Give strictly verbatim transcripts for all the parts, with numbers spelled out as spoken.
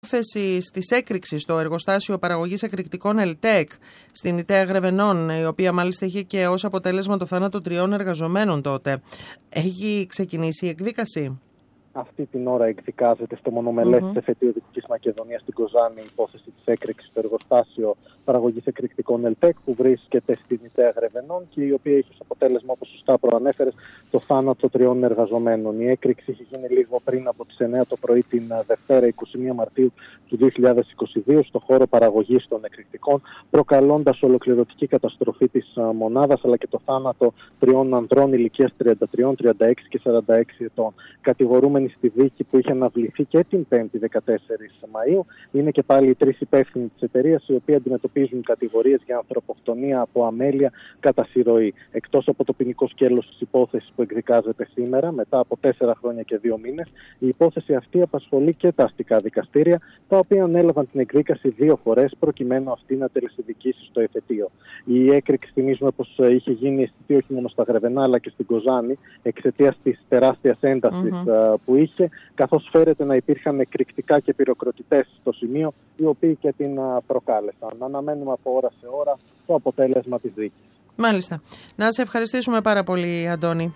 Θέση της έκρηξης στο εργοστάσιο παραγωγής εκρηκτικών ΕΛΤΕΚ στην Ιταία Γρεβενών, η οποία μάλιστα είχε και ως αποτέλεσμα το θάνατο τριών εργαζομένων τότε. Έχει ξεκινήσει η εκδίκαση? Αυτή την ώρα εκδικάζεται στο μονομελές mm-hmm. εφετείο Δυτικής Μακεδονίας στην Κοζάνη η υπόθεση της έκρηξης στο εργοστάσιο παραγωγής εκρηκτικών ΕΛΤΕΚ που βρίσκεται στην Ιταία Γρεβενών και η οποία έχει ως αποτέλεσμα, όπως σωστά προανέφερες, το θάνατο τριών εργαζομένων. Η έκρηξη είχε γίνει λίγο πριν από τις εννέα το πρωί την Δευτέρα εικοστή πρώτη Μαρτίου του δύο χιλιάδες είκοσι δύο στο χώρο παραγωγής των εκρηκτικών, προκαλώντας ολοκληρωτική καταστροφή της μονάδας αλλά και το θάνατο τριών ανδρών ηλικίας τριάντα τρία, τριάντα έξι και σαράντα έξι ετών. Κατηγορούμενοι στη δίκη που είχε αναβληθεί και την πέμπτη δεκατέσσερις Μαΐου είναι και πάλι οι τρεις υπεύθυνοι της εταιρείας, οι οποίοι αντιμετωπίζουν κατηγορίες για ανθρωποκτονία από αμέλεια κατά συρροή. Εκτός από το ποινικό σκέλος της υπόθεσης που εκδικάζεται σήμερα, μετά από τέσσερα χρόνια και δύο μήνες, η υπόθεση αυτή απασχολεί και τα αστικά δικαστήρια, τα οποία ανέλαβαν την εκδίκαση δύο φορές προκειμένου αυτή να τελεσιδικήσει στο εφετείο. Η έκρηξη, θυμίζουμε πως είχε γίνει αισθητή όχι μόνο στα Γρεβενά αλλά και στην Κοζάνη εξαιτίας της τεράστιας έντασης mm-hmm. που είχε, καθώς φέρεται να υπήρχαν εκρηκτικά και πυροκροτητές στο σημείο, οι οποίοι και την προκάλεσαν. Αναμένουμε από ώρα σε ώρα το αποτέλεσμα της δίκης. Μάλιστα. Να σε ευχαριστήσουμε πάρα πολύ, Αντώνη.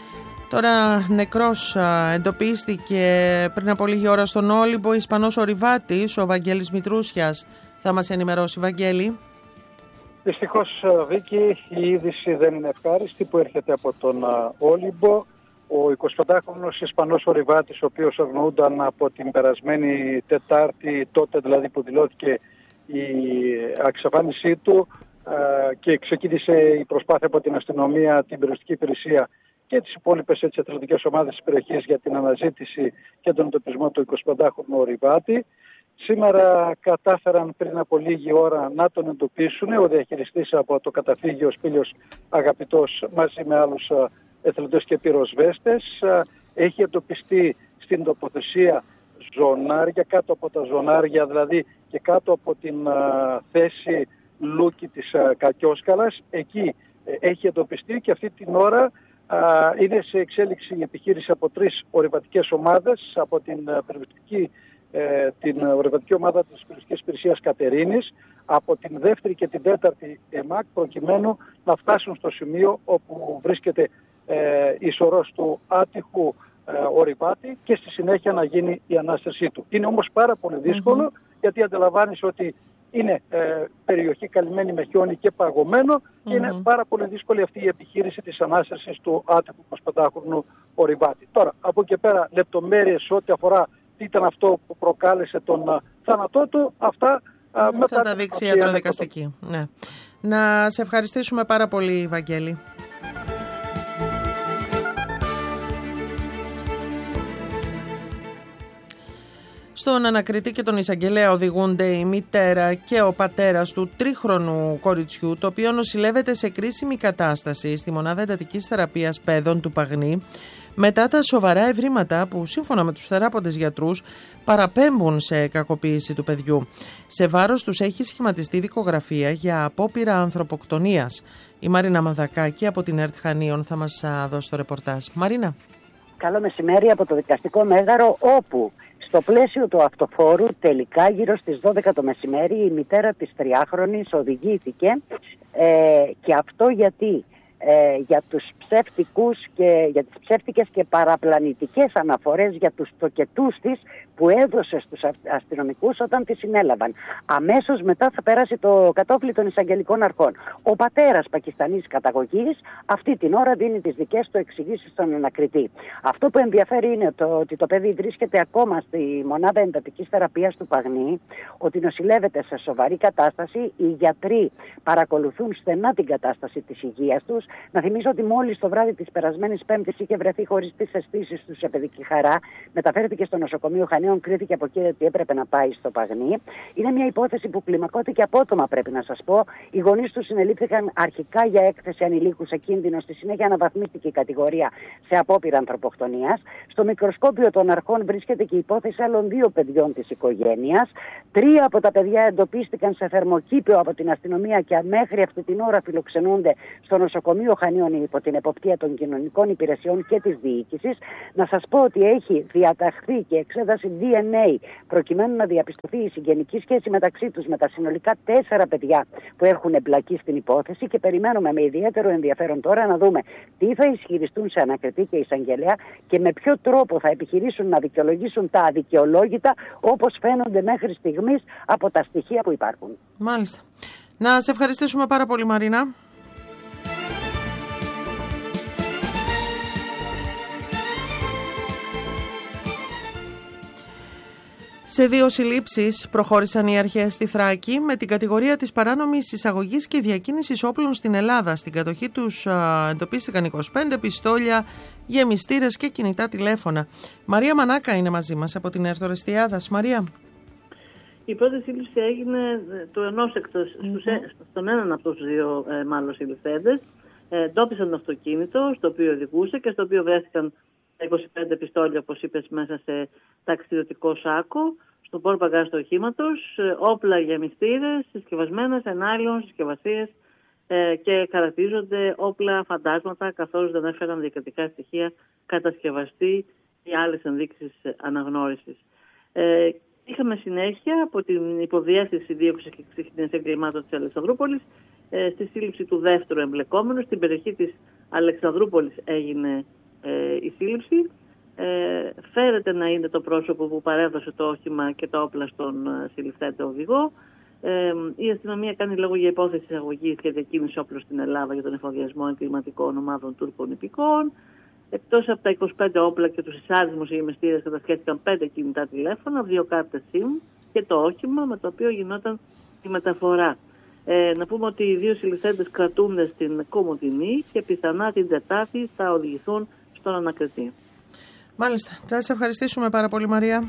Τώρα νεκρός εντοπίστηκε πριν από λίγη ώρα στον Όλυμπο ο Ισπανός ορειβάτης, ο Βαγγέλης Μητρούσιας. Θα μας ενημερώσει, Βαγγέλη. Δυστυχώς, Βίκη, η είδηση δεν είναι ευχάριστη που έρχεται από τον Όλυμπο. Ο εικοσιπεντάχρονος Ισπανός ορειβάτης, ο οποίος αγνοούνταν από την περασμένη Τετάρτη, τότε δηλαδή που δηλώθηκε η εξαφάνισή του και ξεκίνησε η προσπάθεια από την αστυνομία, την περιοριστική υπηρεσία και τις υπόλοιπες εθελοντικές ομάδες της περιοχής για την αναζήτηση και τον εντοπισμό του εικοσιπεντάχρονου ορειβάτη. Σήμερα κατάφεραν πριν από λίγη ώρα να τον εντοπίσουν. Ο διαχειριστής από το καταφύγιο Σπήλιος Αγαπητός μαζί με άλλους εθελοντές και πυροσβέστες έχει εντοπιστεί στην τοποθεσία ζωνάρια, κάτω από τα ζωνάρια δηλαδή και κάτω από την α, θέση Λούκη της α, Κακιόσκαλας. Εκεί ε, έχει εντοπιστεί και αυτή την ώρα α, είναι σε εξέλιξη η επιχείρηση από τρεις ορειβατικές ομάδες, από την α, περιοριστική ε, την ορειβατική ομάδα της περιοριστικής υπηρεσίας Κατερίνης, από την δεύτερη και την τέταρτη ΕΜΑΚ, προκειμένου να φτάσουν στο σημείο όπου βρίσκεται ε, η σωρός του άτυχου ε, ορειβάτη και στη συνέχεια να γίνει η ανάστασή του. Είναι όμως πάρα πολύ δύσκολο mm-hmm. γιατί αντιλαμβάνεις ότι είναι ε, περιοχή καλυμμένη με χιόνι και παγωμένο mm-hmm. και είναι πάρα πολύ δύσκολη αυτή η επιχείρηση της ανάστασης του άτυχου εικοσιπεντάχρονου ορειβάτη. Τώρα, από εκεί πέρα λεπτομέρειες ό,τι αφορά τι ήταν αυτό που προκάλεσε τον uh, θάνατό του, αυτά uh, μετά θα τα δείξει η ιατροδικαστική. Ναι. Να σε ευχαριστήσουμε πάρα πολύ, Βαγγέλη. Στον ανακριτή και τον εισαγγελέα οδηγούνται η μητέρα και ο πατέρας του τρίχρονου κοριτσιού, το οποίο νοσηλεύεται σε κρίσιμη κατάσταση στη μονάδα εντατικής θεραπείας παιδών του Παγνή, μετά τα σοβαρά ευρήματα που σύμφωνα με τους θεράποντες γιατρούς παραπέμπουν σε κακοποίηση του παιδιού. Σε βάρος τους έχει σχηματιστεί δικογραφία για απόπειρα ανθρωποκτονίας. Η Μαρίνα Μανδακάκη από την ΕΡΤ Χανίων θα μας δώσει το ρεπορτάζ. Μαρίνα. Καλό μεσημέρι από το δικαστικό μέγαρο, όπου στο πλαίσιο του αυτοφόρου τελικά γύρω στις δώδεκα το μεσημέρι η μητέρα της τριάχρονης οδηγήθηκε ε, και αυτό γιατί ε, για τους ψεύτικους και για τις ψεύτικες και παραπλανητικές αναφορές για τους τοκετούς της που έδωσε στους αστυνομικούς όταν τη συνέλαβαν. Αμέσως μετά θα πέρασε το κατόφλι των εισαγγελικών αρχών. Ο πατέρας Πακιστανής καταγωγής αυτή την ώρα δίνει τις δικές του εξηγήσεις στον ανακριτή. Αυτό που ενδιαφέρει είναι το ότι το παιδί βρίσκεται ακόμα στη μονάδα εντατικής θεραπείας του Παγνή, ότι νοσηλεύεται σε σοβαρή κατάσταση, οι γιατροί παρακολουθούν στενά την κατάσταση της υγείας τους. Να θυμίσω ότι μόλις το βράδυ της περασμένης Πέμπτης είχε βρεθεί χωρίς τις αισθήσεις του σε παιδική χαρά, μεταφέρθηκε στο νοσοκομείο Χανίων, κρίθηκε από εκεί ότι έπρεπε να πάει στο Παγνή. Είναι μια υπόθεση που κλιμακώθηκε απότομα, πρέπει να σας πω. Οι γονείς του συνελήφθηκαν αρχικά για έκθεση ανηλίκου σε κίνδυνο, στη συνέχεια αναβαθμίστηκε η κατηγορία σε απόπειρα ανθρωποκτονίας. Στο μικροσκόπιο των αρχών βρίσκεται και η υπόθεση άλλων δύο παιδιών της οικογένειας. Τρία από τα παιδιά εντοπίστηκαν σε θερμοκήπιο από την αστυνομία και μέχρι αυτή την ώρα φιλοξενούνται στο νοσοκομείο Χανίων υπό την εποπτεία των κοινωνικών υπηρεσιών και της διοίκησης. Να σας πω ότι έχει διαταχθεί και εξέταση ντι εν έι προκειμένου να διαπιστωθεί η συγγενική σχέση μεταξύ τους με τα συνολικά τέσσερα παιδιά που έχουν εμπλακεί στην υπόθεση και περιμένουμε με ιδιαίτερο ενδιαφέρον τώρα να δούμε τι θα ισχυριστούν σε ανακριτή και εισαγγελέα και με ποιο τρόπο θα επιχειρήσουν να δικαιολογήσουν τα αδικαιολόγητα όπως φαίνονται μέχρι στιγμής από τα στοιχεία που υπάρχουν. Μάλιστα. Να σε ευχαριστήσουμε πάρα πολύ, Μαρίνα. Σε δύο συλλήψεις προχώρησαν οι αρχές στη Θράκη με την κατηγορία της παράνομης εισαγωγής και διακίνησης όπλων στην Ελλάδα. Στην κατοχή τους α, εντοπίστηκαν είκοσι πέντε πιστόλια, γεμιστήρες και κινητά τηλέφωνα. Μαρία Μανάκα είναι μαζί μας από την Ερθορεστιάδας. Μαρία. Η πρώτη σύλληψη έγινε του ενός εκτός, mm-hmm. στον έναν από τους δύο ε, μάλλον συλληφθέντες. Ε, εντόπισαν το αυτοκίνητο στο οποίο οδηγούσε και στο οποίο βρέθηκαν είκοσι πέντε πιστόλια, όπως είπες, μέσα σε ταξιδιωτικό σάκο, στον πόρπαγκάζ του οχήματος, όπλα γεμιστήρες, συσκευασμένες, ενάλλειων, συσκευασίες ε, και χαρακτηρίζονται όπλα φαντάσματα, καθώς δεν έφεραν διακριτικά στοιχεία, κατασκευαστή ή άλλες ενδείξεις αναγνώρισης. Ε, είχαμε συνέχεια από την υποδιεύθυνση δίωξης και ξύχνιας εγκλημάτων της Αλεξανδρούπολης ε, στη σύλληψη του δεύτερου εμπλεκόμενου. Στην περιοχή της Αλεξανδρούπολης έγινε Ε, η σύλληψη. Ε, φέρεται να είναι το πρόσωπο που παρέδωσε το όχημα και τα όπλα στον ε, συλληφθέντα οδηγό. Ε, η αστυνομία κάνει λόγο για υπόθεση εισαγωγής και διακίνηση όπλων στην Ελλάδα για τον εφοδιασμό εγκληματικών ομάδων Τούρκων υπηκόων. Εκτός από τα είκοσι πέντε όπλα και τους εισάρισμούς γεμιστήρες κατασχέθηκαν πέντε κινητά τηλέφωνα, δύο κάρτες SIM και το όχημα με το οποίο γινόταν η μεταφορά. Ε, να πούμε ότι οι δύο συλληφθέντες κρατούνται στην Κομοτηνή και πιθανά την Τετάρτη θα οδηγηθούν στον ανακριτή. Μάλιστα. Θα σας ευχαριστήσουμε πάρα πολύ, Μαρία.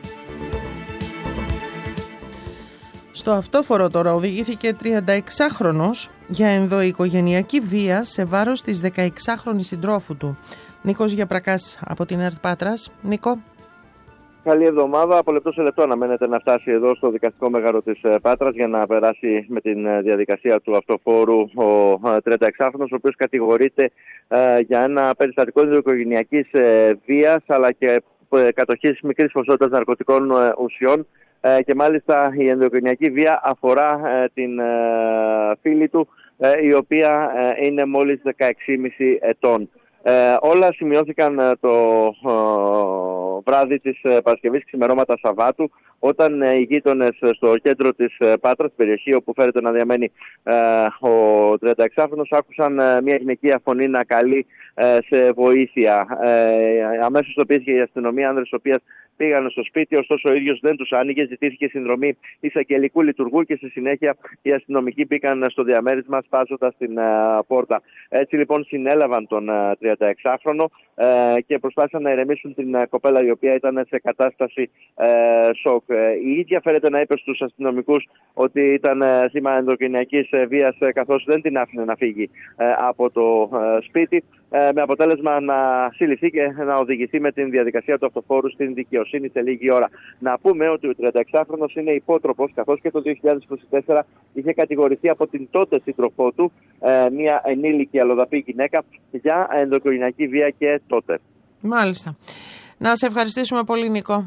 Στο αυτόφορο τώρα οδηγήθηκε τριανταεξάχρονος για ενδοοικογενειακή βία σε βάρος της δεκαεξάχρονης συντρόφου του. Νίκος Γιαπρακάς από την ΕΡΤ Πάτρας. Νίκο. Καλή εβδομάδα. Από λεπτό σε λεπτό αναμένεται να φτάσει εδώ στο δικαστικό μέγαρο της Πάτρας για να περάσει με την διαδικασία του αυτοφόρου ο τριανταεξάχρονος, ο οποίος κατηγορείται ε, για ένα περιστατικό ενδοοικογενειακής ε, βίας αλλά και ε, κατοχής μικρής ποσότητας ναρκωτικών ε, ουσιών ε, και μάλιστα η ενδοοικογενειακή βία αφορά ε, την ε, φίλη του ε, η οποία ε, είναι μόλις δεκαέξι κόμμα πέντε ετών. Ε, όλα σημειώθηκαν ε, το ε, βράδυ της ε, Παρασκευής, ξημερώματα Σαββάτου, όταν ε, οι γείτονες στο κέντρο της ε, Πάτρας, την περιοχή όπου φέρεται να διαμένει ε, ο τριανταεξάχρονος, άκουσαν ε, μια γυναικεία φωνή να καλεί ε, σε βοήθεια. Ε, αμέσως το πήγε η αστυνομία, άνδρες οι οποίες πήγαν στο σπίτι, ωστόσο ο ίδιος δεν τους άνοιγε, ζητήθηκε συνδρομή εισαγγελικού λειτουργού και στη συνέχεια οι αστυνομικοί μπήκαν στο διαμέρισμα σπάζοντας την uh, πόρτα. Έτσι λοιπόν συνέλαβαν τον uh, τριανταεξάχρονο uh, και προσπάθησαν να ηρεμήσουν την uh, κοπέλα η οποία ήταν σε κατάσταση uh, σοκ. Uh, η ίδια φέρεται να είπε στους αστυνομικούς ότι ήταν uh, θύμα ενδοοικογενειακής uh, βίας uh, καθώς δεν την άφηνε να φύγει uh, από το uh, σπίτι, uh, με αποτέλεσμα να συλληφθεί και να οδηγηθεί με την διαδικασία του αυτοφόρου στην δικαιοσύνη σε λίγη ώρα. Να πούμε ότι ο τριανταεξάχρονος είναι υπότροπος, καθώς και το δύο χιλιάδες είκοσι τέσσερα είχε κατηγορηθεί από την τότε σύντροφό του, ε, μια ενήλικη αλλοδαπή γυναίκα, για ενδοοικογενειακή βία και τότε. Μάλιστα. Να σε ευχαριστήσουμε πολύ, Νίκο.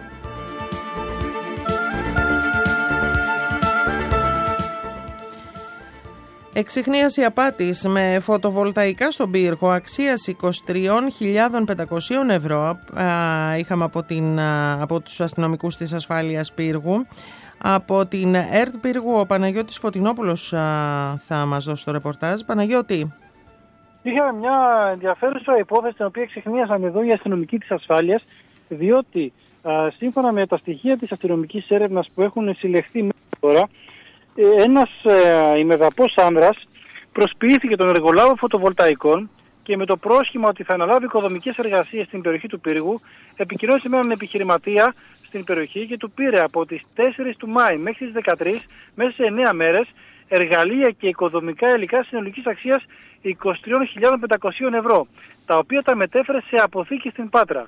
Εξιχνίαση απάτης με φωτοβολταϊκά στον πύργο αξίας είκοσι τρεις χιλιάδες πεντακόσια ευρώ α, είχαμε από, την, α, από τους αστυνομικούς της ασφάλειας πύργου. Από την ΕΡΤ Πύργου ο Παναγιώτης Φωτεινόπουλος α, θα μας δώσει το ρεπορτάζ. Παναγιώτη. Είχαμε μια ενδιαφέρουσα υπόθεση την οποία εξιχνίασαν εδώ οι αστυνομικοί της ασφάλειας, διότι α, σύμφωνα με τα στοιχεία της αστυνομικής έρευνας που έχουν συλλεχθεί μέχρι τώρα, ένας ε, ημεδαπός άνδρας προσποιήθηκε τον εργολάβο φωτοβολταϊκών και με το πρόσχημα ότι θα αναλάβει οικοδομικές εργασίες στην περιοχή του πύργου, επικοινώνησε με έναν επιχειρηματία στην περιοχή και του πήρε από τις τέσσερις του Μάη μέχρι τις δεκατρείς, μέσα σε εννέα μέρες, εργαλεία και οικοδομικά υλικά συνολικής αξίας είκοσι τρεις χιλιάδες πεντακόσια ευρώ, τα οποία τα μετέφερε σε αποθήκη στην Πάτρα.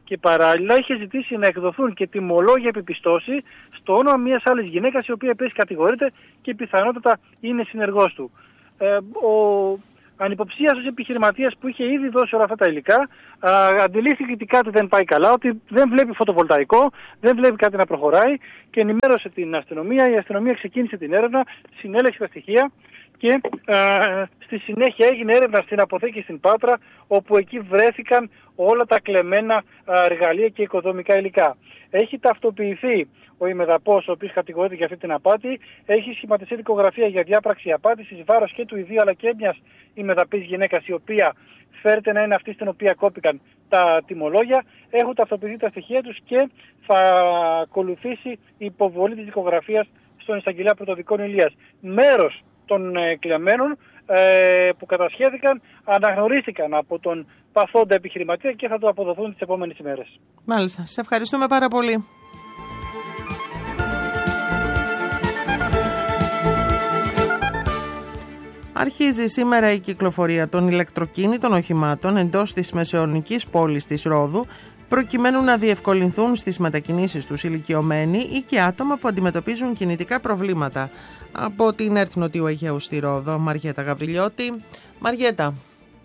και παράλληλα είχε ζητήσει να εκδοθούν και τιμολόγια επιπιστώσει στο όνομα μιας άλλης γυναίκας, η οποία επίσης κατηγορείται και πιθανότατα είναι συνεργός του. Ε, ο ανυποψίαστος επιχειρηματίας που είχε ήδη δώσει όλα αυτά τα υλικά α, αντιλήφθηκε ότι κάτι δεν πάει καλά, ότι δεν βλέπει φωτοβολταϊκό, δεν βλέπει κάτι να προχωράει και ενημέρωσε την αστυνομία. Η αστυνομία ξεκίνησε την έρευνα, συνέλεξε τα στοιχεία και α, στη συνέχεια έγινε έρευνα στην αποθήκη στην Πάτρα, όπου εκεί βρέθηκαν όλα τα κλεμμένα α, εργαλεία και οικοδομικά υλικά. Έχει ταυτοποιηθεί ο ημεδαπός, ο οποίος κατηγορείται για αυτή την απάτη, έχει σχηματιστεί δικογραφία για διάπραξη απάτης εις βάρος και του ιδίου αλλά και μιας ημεδαπής γυναίκας, η οποία φέρεται να είναι αυτή στην οποία κόπηκαν τα τιμολόγια. Έχουν ταυτοποιηθεί τα στοιχεία τους και θα ακολουθήσει η υποβολή της δικογραφίας στον εισαγγελέα πρωτοδικών Ηλίας. Μέρος των ε, κλεμμένων ε, που κατασχέθηκαν αναγνωρίστηκαν από τον παθόντα επιχειρηματία και θα το αποδοθούν τις επόμενες ημέρες. Μάλιστα. Σε ευχαριστούμε πάρα πολύ. Αρχίζει σήμερα η κυκλοφορία των ηλεκτροκίνητων οχημάτων εντός της μεσαιωνικής πόλης της Ρόδου, προκειμένου να διευκολυνθούν στις μετακινήσεις τους ηλικιωμένοι ή και άτομα που αντιμετωπίζουν κινητικά προβλήματα. Από την ΕΡΤ Νοτιού Αιγαίου στη Ρόδο, Μαριέτα Γαβριλιώτη. Μαριέτα.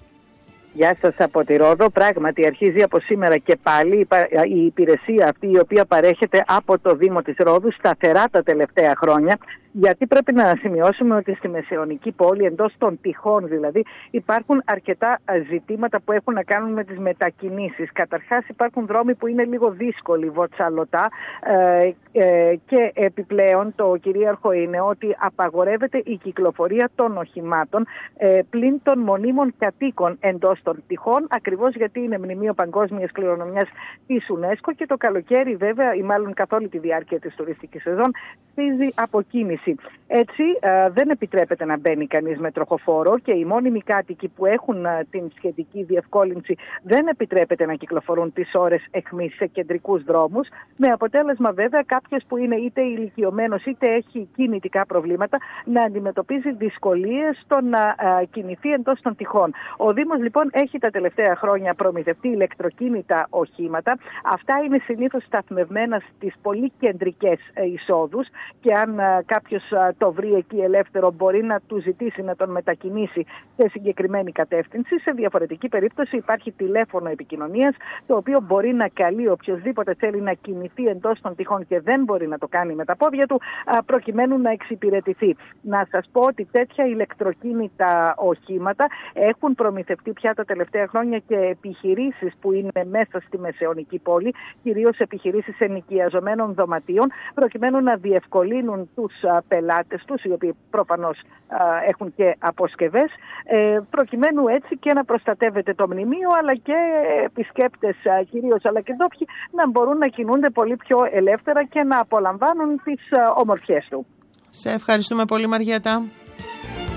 Γεια σας από τη Ρόδο. Πράγματι αρχίζει από σήμερα και πάλι η υπηρεσία αυτή, η οποία παρέχεται από το Δήμο της Ρόδου σταθερά τα τελευταία χρόνια, γιατί πρέπει να σημειώσουμε ότι στη μεσαιωνική πόλη, εντός των τυχών δηλαδή, υπάρχουν αρκετά ζητήματα που έχουν να κάνουν με τις μετακινήσεις. Καταρχάς υπάρχουν δρόμοι που είναι λίγο δύσκολοι, βοτσαλωτά, ε, ε, και επιπλέον το κυρίαρχο είναι ότι απαγορεύεται η κυκλοφορία των οχημάτων ε, πλην των μονίμων κατοίκων εντός των τυχών, ακριβώς γιατί είναι μνημείο παγκόσμιας κληρονομιάς της UNESCO και το καλοκαίρι βέβαια, ή μάλλον καθ' όλη τη διάρκεια της τουριστικής σεζόν, στίζει αποκίνηση. Έτσι ε, δεν επιτρέπεται να μπαίνει κανείς με τροχοφόρο και οι μόνιμοι κάτοικοι που έχουν ε, την σχετική διευκόλυνση δεν επιτρέπεται να κυκλοφορούν τις ώρες αιχμής σε κεντρικούς δρόμους, με αποτέλεσμα βέβαια κάποιος που είναι είτε ηλικιωμένος είτε έχει κινητικά προβλήματα να αντιμετωπίζει δυσκολίες στο να ε, κινηθεί εντός των τυχών. Ο Δήμος λοιπόν έχει τα τελευταία χρόνια προμηθευτεί ηλεκτροκίνητα οχήματα. Αυτά είναι συνήθως σταθμευμένα στις πολύ κεντρικές ε, εισόδους και αν ε, κάποιος το βρει εκεί ελεύθερο μπορεί να του ζητήσει να τον μετακινήσει σε συγκεκριμένη κατεύθυνση. Σε διαφορετική περίπτωση υπάρχει τηλέφωνο επικοινωνίας, το οποίο μπορεί να καλεί οποιοδήποτε θέλει να κινηθεί εντός των τυχών και δεν μπορεί να το κάνει με τα πόδια του, προκειμένου να εξυπηρετηθεί. Να σας πω ότι τέτοια ηλεκτροκίνητα οχήματα έχουν προμηθευτεί πια τα τελευταία χρόνια και επιχειρήσεις που είναι μέσα στη μεσαιωνική πόλη, κυρίως επιχειρήσεις ενοικιαζομένων δωματίων, προκειμένου να διευκολύνουν τους πελάτες τους, οι οποίοι προφανώς α, έχουν και αποσκευές, ε, προκειμένου έτσι και να προστατεύεται το μνημείο, αλλά και επισκέπτες α, κυρίως, αλλά και ντόπιοι, να μπορούν να κινούνται πολύ πιο ελεύθερα και να απολαμβάνουν τις α, ομορφιές του. Σε ευχαριστούμε πολύ, Μαριέτα.